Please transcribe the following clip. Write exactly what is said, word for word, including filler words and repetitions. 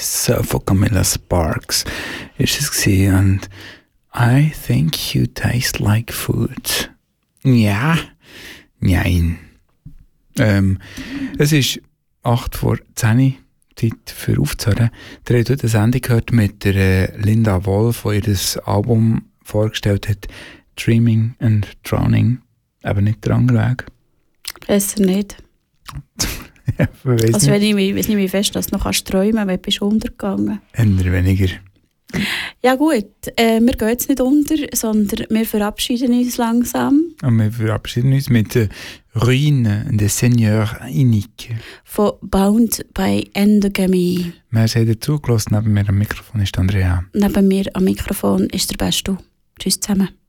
So von Camilla Sparks ist es gewesen. Und I think you taste like food. Ja, nein. Ähm, es ist acht vor zehn, Zeit für aufzuhören. Der hat heute eine Sendung gehört mit der äh, Linda Wolf, die ihr das Album vorgestellt hat, Dreaming and Drowning. Aber nicht der andere Weg. Besser nicht. Ja, also wenn ich, ich weiß nicht, wie fest dass du noch träumen kannst, weil du bist untergegangen. Eher weniger. Ja gut, äh, wir gehen jetzt nicht unter, sondern wir verabschieden uns langsam. Und wir verabschieden uns mit der Ruine des Seigneur Inique. Von Bound by Endogamy. Wir haben zugelassen, neben mir am Mikrofon ist Andrea. Neben mir am Mikrofon ist der Beste. Tschüss zusammen.